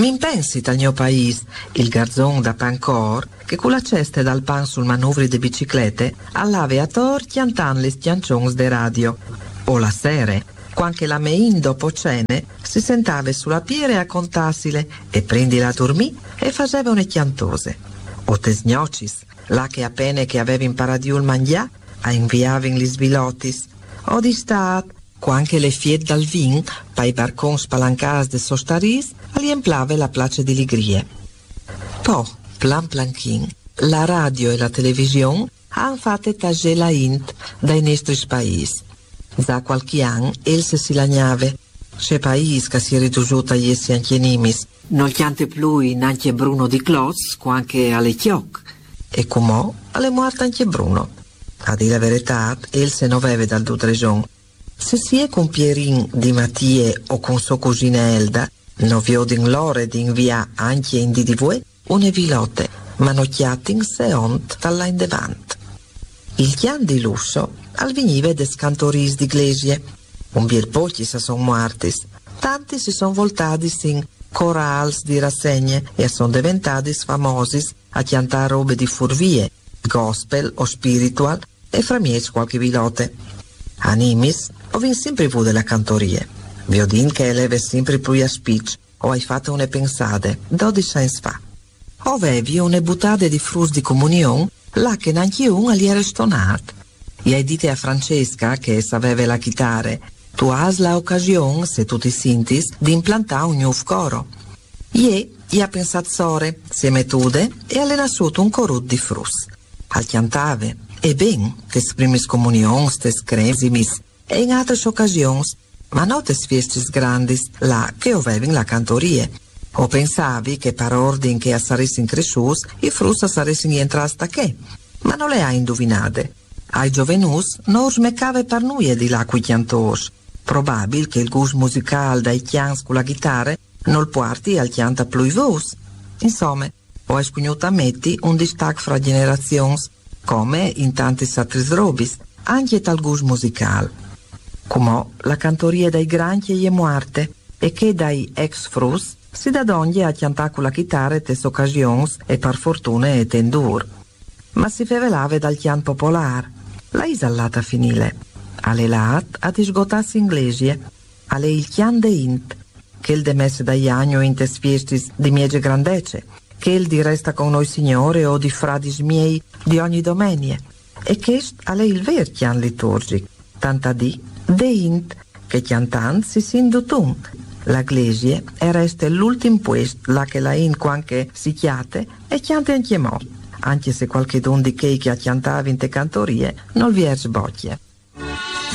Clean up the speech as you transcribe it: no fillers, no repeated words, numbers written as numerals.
Mi pensi dal mio paese, il garzon da Pancor, che con la ceste dal pan sul manuvri de biciclette, all'ave a tor chiantan le stiancions de radio. O la sere, quando la mein dopo cene, si sentava sulla piere a contassile e prendila a dormì e faceva une chiantose. O te sgnocis, là che appena che aveva imparato il mangià, a inviaven gli svilottis. O di stat, quando le fiet dal vin, pai barcon spalancas de sostaris, gli emplave la place di ligrie. Po, plan planchin, la radio e la televisione han fatte tager la int dai nostri paesi. Da qualche anno else si lagnave, c'è paese che si è riduciuto agli essi anchienimis, non chiante più neanche Bruno di Cloz, quanche alle chioc, e comò alle morte anche Bruno. A dire la verità, else non veve dal dutregion. Se si è con Pierin di Mattie o con sua cugina Elda, non vi odin l'ore di invia anche in di voi une vilote, manocchiatin se ont dalla in devant. Il chian di lusso al venive des cantoris di iglesie. Un biel pochi se son mortis, tanti si son voltati in corals di rassegne e son diventati famosi a chiantare robe di furvie, gospel o spiritual e fra miei qualche vilote. Animis, ho vin sempre vu della cantorie. Vi ho din che eleve sempre più a speech o hai fatto une pensate, 12 anni fa. Ovevi une buttate di frus di comunion, là che neanche un gli era stonat. E hai dite a Francesca, che sapeva la chitarra, tu has la occasione, se tu ti sintis, di implantare un nuovo coro. Gli ha pensato sore, si è mettude e ha nasciuto un corut di frus. Al chiantave, e ben, tes primis comunions, tes cresimis, e in altre occasioni, ma non tes fiestis grandis, là che oveven la cantorie. O pensavi che per ordine che saressin crescius, i frus saressin entrasta che, ma non le hai indovinate. Ai giovenus non smeccava per noi di là qui chiantos. Probabil che il gusto musicale dai chians con la chitarra non porti al chianta pluivus. Insomma, o hai scugnuta metti un distacco fra generazioni, come in tanti altri robis, anche tal gusto musicale. Come la cantoria dai granchi è morte e che dai ex frus si da donne a chiantare con la chitarra tes occasioni e per fortuna e tendur. Ma si fevelava dal chian popolare. La isallata finile. Ale lat ad isgotas inglesie. Ale il chian de int, che il demesse dagli agno in tes fiestis di miege grandece, che il di resta con noi signore o di fradis miei di ogni domenie, e che ale il ver chian liturgic, tanta di de int, che chiantan si sindutun. La glesie e resta l'ultim puest, la che la in quanche si chiate e chiante anche mo, anche se qualche don di che a chiantava in te cantorie non vi è sbocchia.